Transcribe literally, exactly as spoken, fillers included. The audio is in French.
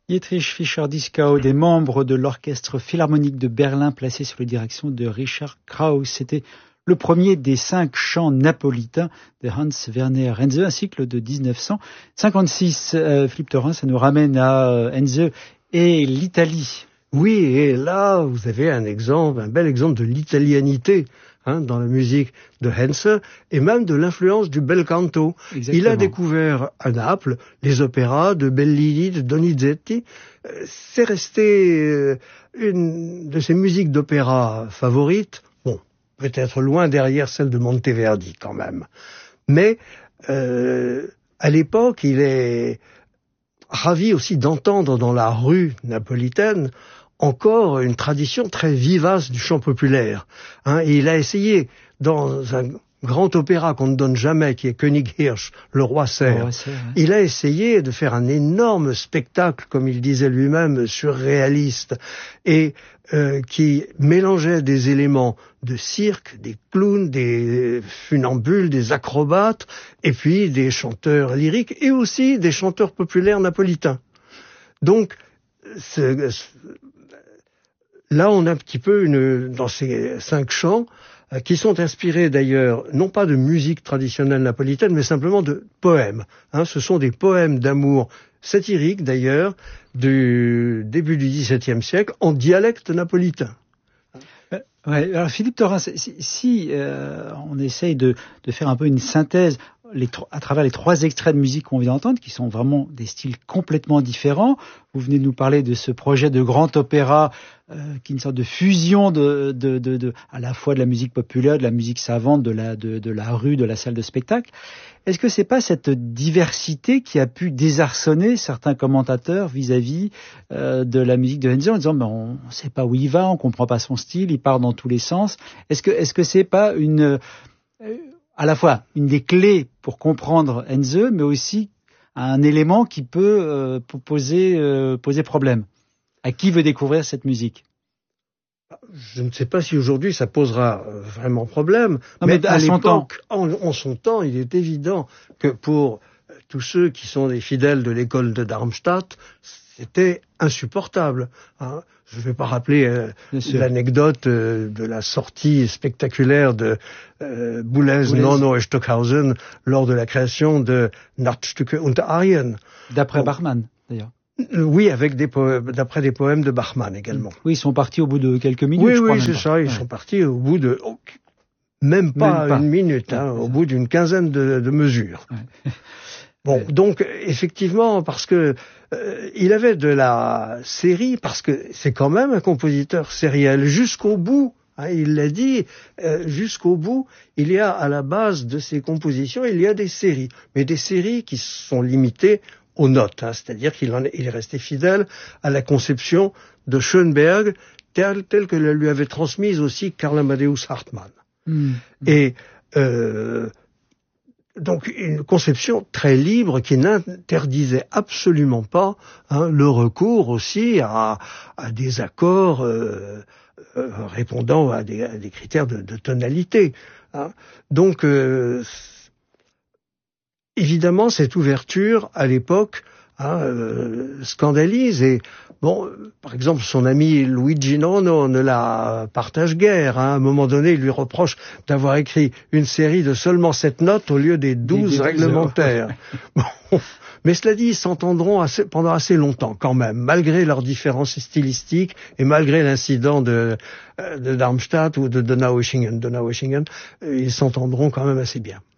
Dietrich Fischer-Dieskau, des membres de l'Orchestre Philharmonique de Berlin placé sous la direction de Richard Krauss. C'était le premier des cinq chants napolitains de Hans Werner Henze, un cycle de dix-neuf cent cinquante-six. Euh, Philippe Thorin, ça nous ramène à euh, Henze et l'Italie. Oui, et là, vous avez un exemple, un bel exemple de l'italianité hein, dans la musique de Henze et même de l'influence du bel canto. Exactement. Il a découvert à Naples les opéras de Bellini, de Donizetti. C'est resté une de ses musiques d'opéra favorites. Bon, peut-être loin derrière celle de Monteverdi quand même. Mais euh, à l'époque, il est ravi aussi d'entendre dans la rue napolitaine encore une tradition très vivace du chant populaire. Hein, et il a essayé, dans un grand opéra qu'on ne donne jamais, qui est König Hirsch, le roi cerf, ouais, ouais. il a essayé de faire un énorme spectacle, comme il disait lui-même, surréaliste, et euh, qui mélangeait des éléments de cirque, des clowns, des funambules, des acrobates, et puis des chanteurs lyriques, et aussi des chanteurs populaires napolitains. Donc, c'est, là, on a un petit peu une, dans ces cinq chants, euh, qui sont inspirés d'ailleurs, non pas de musique traditionnelle napolitaine, mais simplement de poèmes. Hein, ce sont des poèmes d'amour satiriques d'ailleurs, du début du dix-septième siècle, en dialecte napolitain. Ouais, alors Philippe Thorin, si, si euh, on essaye de, de faire un peu une synthèse les, à travers les trois extraits de musique qu'on vient d'entendre, qui sont vraiment des styles complètement différents. Vous venez de nous parler de ce projet de grand opéra, euh, qui est une sorte de fusion de, de, de, de, à la fois de la musique populaire, de la musique savante, de la, de, de la rue, de la salle de spectacle. Est-ce que c'est pas cette diversité qui a pu désarçonner certains commentateurs vis-à-vis euh, de la musique de Henze en disant, ben, on ne sait pas où il va, on comprend pas son style, il part dans tous les sens. Est-ce que, est-ce que c'est pas une, euh, à la fois une des clés pour comprendre Henze, mais aussi un élément qui peut euh, poser, euh, poser problème à qui veut découvrir cette musique? Je ne sais pas si aujourd'hui ça posera vraiment problème, non, mais, mais à, à l'époque, en, en son temps, il est évident que pour tous ceux qui sont des fidèles de l'école de Darmstadt, c'était insupportable. Hein. Je ne vais pas rappeler euh, l'anecdote euh, de la sortie spectaculaire de euh, Boulez, Nono et Stockhausen lors de la création de Nachtstücke unter Arien. D'après bon. Bachmann, d'ailleurs. Oui, avec des poèmes, d'après des poèmes de Bachmann également. Oui, ils sont partis au bout de quelques minutes. Oui, je crois, oui, c'est ça. Ils ouais. sont partis au bout de oh, même pas, même pas. une minute, hein, ouais, au bout d'une quinzaine de, de mesures. Ouais. Bon, ouais. donc effectivement, parce que euh, il avait de la série, parce que c'est quand même un compositeur sériel jusqu'au bout. Hein, il l'a dit, euh, jusqu'au bout, il y a à la base de ses compositions, il y a des séries, mais des séries qui sont limitées aux notes, hein, c'est-à-dire qu'il en est, il est resté fidèle à la conception de Schönberg, telle, telle que la lui avait transmise aussi Karl Amadeus Hartmann. Mmh. Et euh, donc une conception très libre qui n'interdisait absolument pas hein, le recours aussi à, à des accords euh, euh, répondant à des, à des critères de, de tonalité. Hein. Donc euh, évidemment, cette ouverture, à l'époque, hein, euh, scandalise. Et, bon, par exemple, son ami Luigi Nono ne la partage guère. Hein. À un moment donné, il lui reproche d'avoir écrit une série de seulement sept notes au lieu des douze réglementaires. Bon. Mais cela dit, ils s'entendront assez, pendant assez longtemps quand même, malgré leurs différences stylistiques et malgré l'incident de, de Darmstadt ou de Donaueschingen. Donaueschingen, ils s'entendront quand même assez bien.